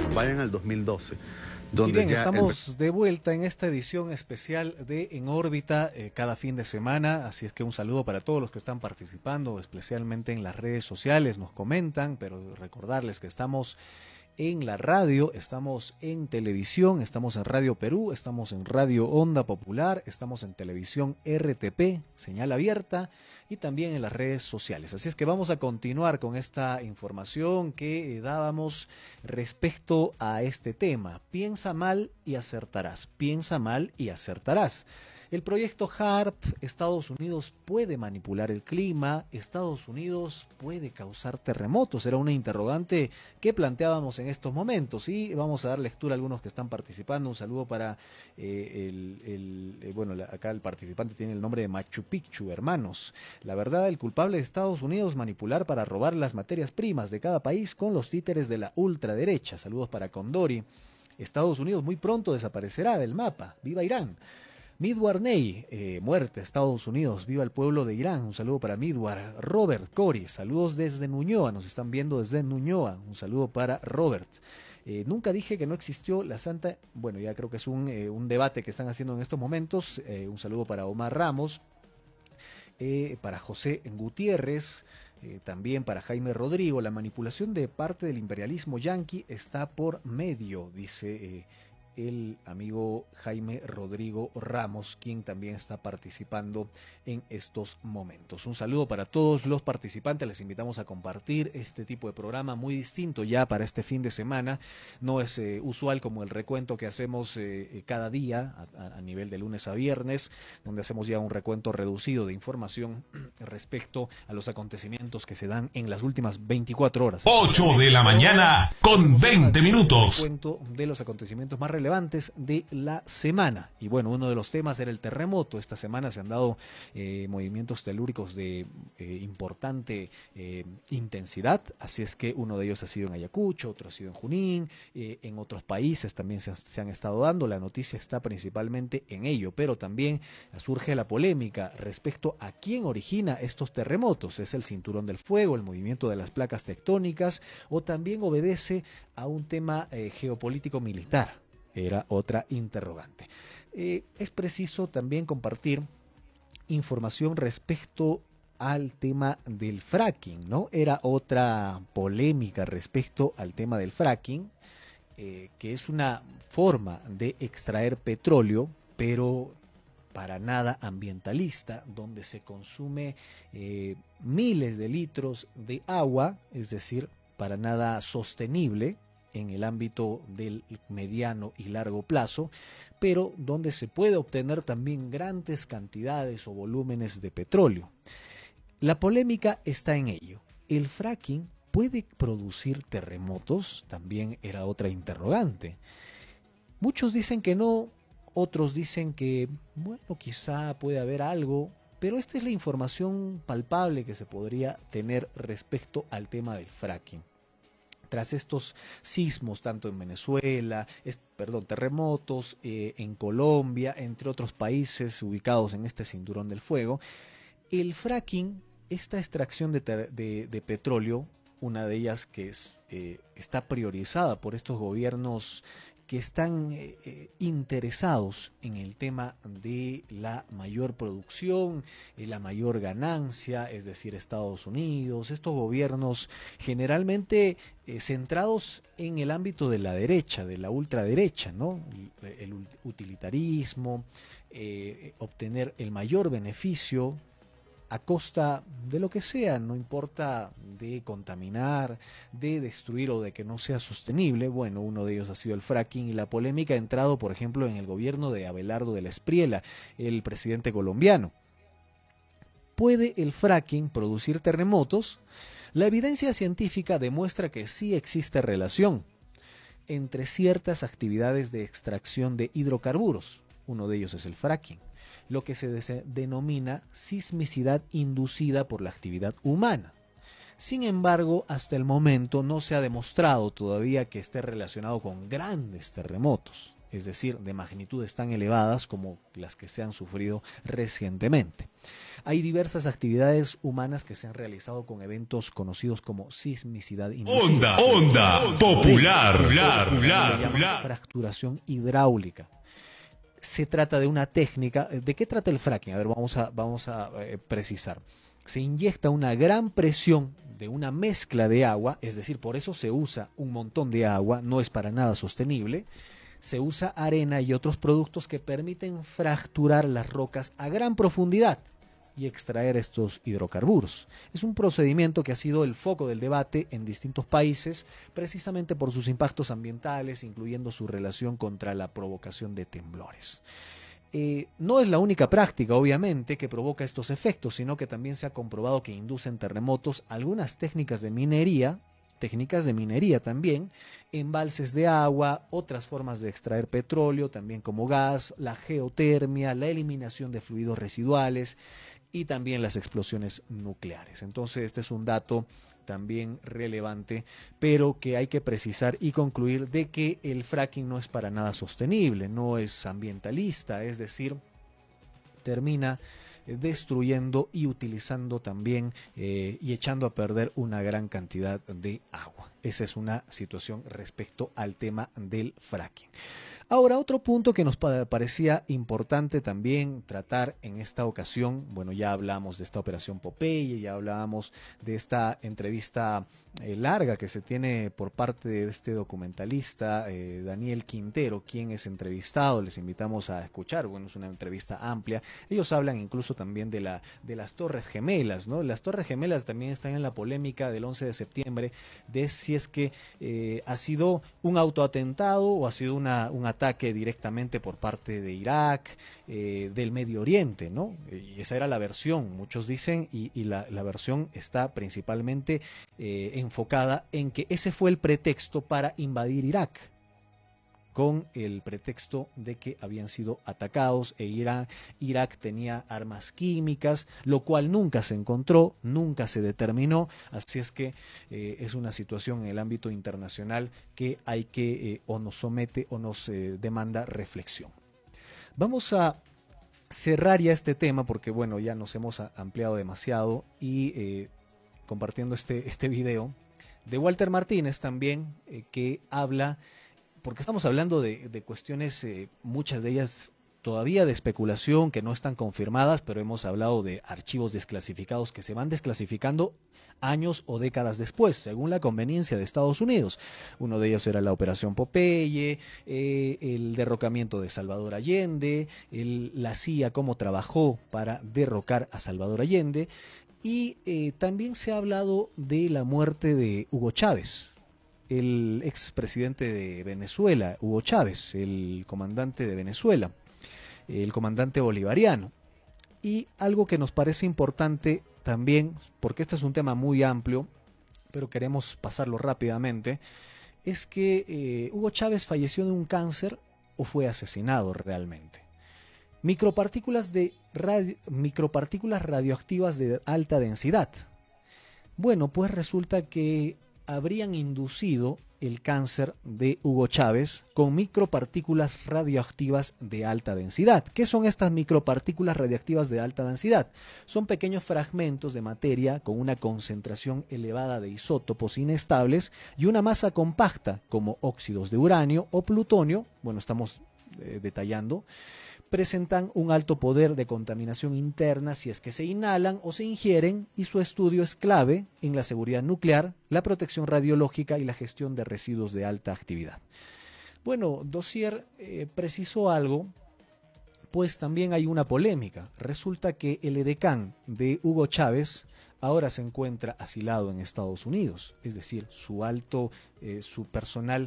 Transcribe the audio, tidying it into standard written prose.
vayan al 2012. Y Donde bien, ya estamos de vuelta en esta edición especial de En órbita cada fin de semana, así es que un saludo para todos los que están participando, especialmente en las redes sociales, nos comentan, pero recordarles que estamos en la radio, estamos en televisión, estamos en Radio Perú, estamos en Radio Onda Popular, estamos en televisión RTP, señal abierta, y también en las redes sociales. Así es que vamos a continuar con esta información que dábamos respecto a este tema. Piensa mal y acertarás, piensa mal y acertarás. El proyecto HARP, Estados Unidos puede manipular el clima, Estados Unidos puede causar terremotos, era una interrogante que planteábamos en estos momentos y vamos a dar lectura a algunos que están participando. Un saludo para acá el participante tiene el nombre de Machu Picchu, hermanos. La verdad, el culpable de Estados Unidos manipular para robar las materias primas de cada país con los títeres de la ultraderecha. Saludos para Condori. Estados Unidos muy pronto desaparecerá del mapa. ¡Viva Irán! Midwar Ney, muerte, Estados Unidos, viva el pueblo de Irán, un saludo para Midwar. Robert Cori, saludos desde Ñuñoa, nos están viendo desde Ñuñoa, un saludo para Robert. Nunca dije que no existió la Santa, bueno, ya creo que es un debate que están haciendo en estos momentos, un saludo para Omar Ramos, para José Gutiérrez, también para Jaime Rodrigo. La manipulación de parte del imperialismo yanqui está por medio, dice el amigo Jaime Rodrigo Ramos, quien también está participando en estos momentos. Un saludo para todos los participantes, les invitamos a compartir este tipo de programa muy distinto ya para este fin de semana. No es usual como el recuento que hacemos cada día a nivel de lunes a viernes, donde hacemos ya un recuento reducido de información respecto a los acontecimientos que se dan en las últimas 24 horas. 8 de la mañana con 20 minutos. Recuento de los acontecimientos más relevantes de la semana. Y bueno, uno de los temas era el terremoto. Esta semana se han dado movimientos telúricos de importante intensidad, así es que uno de ellos ha sido en Ayacucho, otro ha sido en Junín, en otros países también se han estado dando. La noticia está principalmente en ello, pero también surge la polémica respecto a quién origina estos terremotos. ¿Es el cinturón del fuego, el movimiento de las placas tectónicas, o también obedece a un tema geopolítico militar? Era otra interrogante. Es preciso también compartir información respecto al tema del fracking, ¿no? Era otra polémica respecto al tema del fracking, que es una forma de extraer petróleo, pero para nada ambientalista, donde se consume miles de litros de agua, es decir, para nada sostenible en el ámbito del mediano y largo plazo, pero donde se puede obtener también grandes cantidades o volúmenes de petróleo. La polémica está en ello. ¿El fracking puede producir terremotos? También era otra interrogante. Muchos dicen que no, otros dicen que, bueno, quizá puede haber algo, pero esta es la información palpable que se podría tener respecto al tema del fracking. Tras estos sismos, tanto en Venezuela, terremotos en Colombia, entre otros países ubicados en este cinturón del fuego, el fracking, esta extracción de petróleo, una de ellas que está priorizada por estos gobiernos que están interesados en el tema de la mayor producción, la mayor ganancia, es decir, Estados Unidos, estos gobiernos generalmente centrados en el ámbito de la derecha, de la ultraderecha, ¿no? El utilitarismo, obtener el mayor beneficio a costa de lo que sea, no importa, de contaminar, de destruir o de que no sea sostenible. Bueno, uno de ellos ha sido el fracking, y la polémica ha entrado, por ejemplo, en el gobierno de Abelardo de la Espriella, el presidente colombiano. ¿Puede el fracking producir terremotos? La evidencia científica demuestra que sí existe relación entre ciertas actividades de extracción de hidrocarburos. Uno de ellos es el fracking, lo que se denomina sismicidad inducida por la actividad humana. Sin embargo, hasta el momento no se ha demostrado todavía que esté relacionado con grandes terremotos. es decir, de magnitudes tan elevadas como las que se han sufrido recientemente. Hay diversas actividades humanas que se han realizado con eventos conocidos como sismicidad inducida. Onda popular. Fracturación hidráulica. Se trata de una técnica. ¿De qué trata el fracking? A ver, vamos a precisar. Se inyecta una gran presión de una mezcla de agua, es decir, por eso se usa un montón de agua, no es para nada sostenible. Se usa arena y otros productos que permiten fracturar las rocas a gran profundidad y extraer estos hidrocarburos. Es un procedimiento que ha sido el foco del debate en distintos países, precisamente por sus impactos ambientales, incluyendo su relación contra la provocación de temblores. No es la única práctica, obviamente, que provoca estos efectos, sino que también se ha comprobado que inducen terremotos algunas técnicas de minería también, embalses de agua, otras formas de extraer petróleo, también como gas, la geotermia, la eliminación de fluidos residuales y también las explosiones nucleares. Entonces, este es un dato también relevante, pero que hay que precisar y concluir de que el fracking no es para nada sostenible, no es ambientalista, es decir, termina destruyendo y utilizando también y echando a perder una gran cantidad de agua. Esa es una situación respecto al tema del fracking. Ahora, otro punto que nos parecía importante también tratar en esta ocasión, bueno, ya hablamos de esta operación Popeye, ya hablábamos de esta entrevista larga que se tiene por parte de este documentalista Daniel Quintero, quien es entrevistado, les invitamos a escuchar, bueno, es una entrevista amplia. Ellos hablan incluso también de las Torres Gemelas, ¿no? Las Torres Gemelas también están en la polémica del 11 de septiembre, de si es que ha sido un autoatentado o ha sido un ataque directamente por parte de Irak, del Medio Oriente, ¿no? Y esa era la versión, muchos dicen, y la versión está principalmente enfocada en que ese fue el pretexto para invadir Irak, con el pretexto de que habían sido atacados e Irak tenía armas químicas, lo cual nunca se encontró, nunca se determinó, así es que es una situación en el ámbito internacional que hay que o nos somete o nos demanda reflexión. Vamos a cerrar ya este tema porque bueno, ya nos hemos ampliado demasiado y compartiendo este video de Walter Martínez también que habla, porque estamos hablando de cuestiones, muchas de ellas todavía de especulación, que no están confirmadas, pero hemos hablado de archivos desclasificados que se van desclasificando años o décadas después, según la conveniencia de Estados Unidos. Uno de ellos era la Operación Popeye, el derrocamiento de Salvador Allende, la CIA cómo trabajó para derrocar a Salvador Allende, y también se ha hablado de la muerte de Hugo Chávez, el expresidente de Venezuela, Hugo Chávez, el comandante de Venezuela, el comandante bolivariano. Y algo que nos parece importante también, porque este es un tema muy amplio, pero queremos pasarlo rápidamente, es que Hugo Chávez falleció de un cáncer o fue asesinado realmente. Micropartículas radioactivas de alta densidad. Bueno, pues resulta que habrían inducido el cáncer de Hugo Chávez con micropartículas radioactivas de alta densidad. ¿Qué son estas micropartículas radioactivas de alta densidad? Son pequeños fragmentos de materia con una concentración elevada de isótopos inestables y una masa compacta como óxidos de uranio o plutonio, bueno, estamos detallando, presentan un alto poder de contaminación interna si es que se inhalan o se ingieren, y su estudio es clave en la seguridad nuclear, la protección radiológica y la gestión de residuos de alta actividad. Bueno, Dossier precisó algo, pues también hay una polémica. Resulta que el edecán de Hugo Chávez ahora se encuentra asilado en Estados Unidos, es decir, su personal